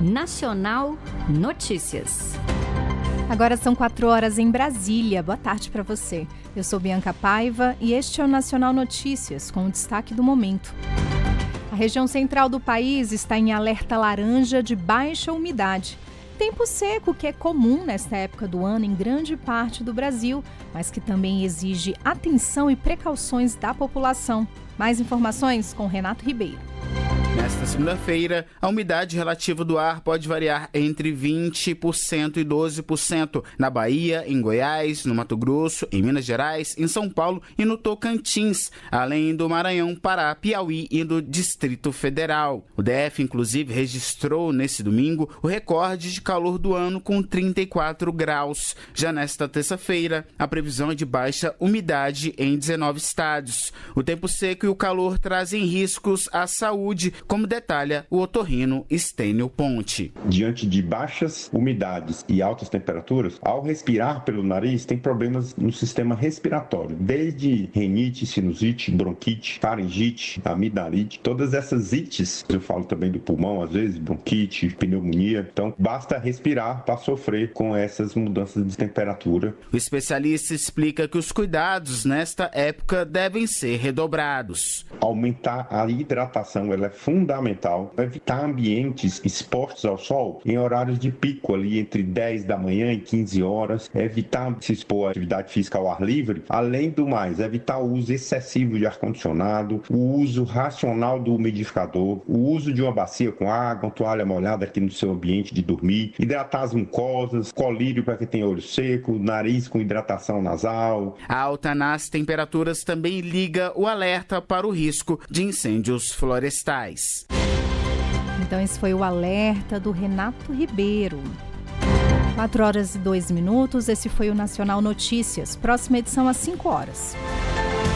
Nacional Notícias. Agora são 4 horas em Brasília. Boa tarde para você. Eu sou Bianca Paiva e este é o Nacional Notícias, com o destaque do momento. A região central do país está em alerta laranja de baixa umidade. Tempo seco que é comum nesta época do ano em grande parte do Brasil, mas que também exige atenção e precauções da população. Mais informações com Renato Ribeiro. Nesta segunda-feira, a umidade relativa do ar pode variar entre 20% e 12% na Bahia, em Goiás, no Mato Grosso, em Minas Gerais, em São Paulo e no Tocantins, além do Maranhão, Pará, Piauí e do Distrito Federal. O DF, inclusive, registrou nesse domingo o recorde de calor do ano com 34 graus. Já nesta terça-feira, a previsão é de baixa umidade em 19 estados. O tempo seco e o calor trazem riscos à saúde, como detalha o otorrino Estênio Ponte. Diante de baixas umidades e altas temperaturas, ao respirar pelo nariz, tem problemas no sistema respiratório, desde rinite, sinusite, bronquite, faringite, amidalite, todas essas ites, eu falo também do pulmão, às vezes, bronquite, pneumonia, então basta respirar para sofrer com essas mudanças de temperatura. O especialista explica que os cuidados nesta época devem ser redobrados. Aumentar a hidratação, ela é fundamental, evitar ambientes expostos ao sol em horários de pico, ali entre 10 da manhã e 15 horas, evitar se expor à atividade física ao ar livre, além do mais, evitar o uso excessivo de ar-condicionado, o uso racional do umidificador, o uso de uma bacia com água, uma toalha molhada aqui no seu ambiente de dormir, hidratar as mucosas, colírio para quem tem olho seco, nariz com hidratação nasal. A alta nas temperaturas também liga o alerta para o risco de incêndios florestais. Então esse foi o alerta do Renato Ribeiro. 4 horas e 2 minutos, esse foi o Nacional Notícias. Próxima edição às 5 horas.